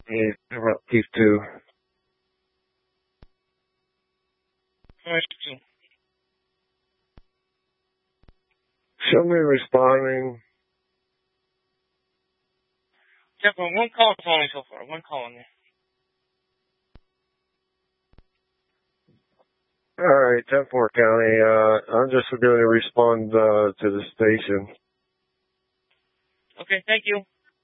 Yeah, about these two. Alright, Show me responding. Jeff, one call only so far. One call only. Alright, 10-4 County. I'm just going to respond to the station. Okay, thank you.